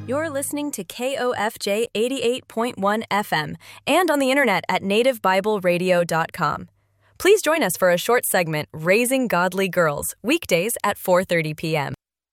You're listening to KOFJ 88.1 FM and on the internet at nativebibleradio.com. Please join us for a short segment, Raising Godly Girls, weekdays at 4:30 p.m.